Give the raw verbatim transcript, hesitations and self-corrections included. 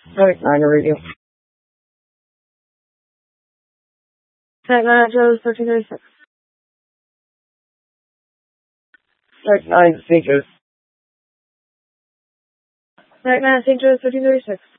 Alright, nine to review. Tag nine, Joe's thirteen thirty-six. Tag nine, Saint Joe's. Tag nine, Saint Joe's thirteen thirty-six.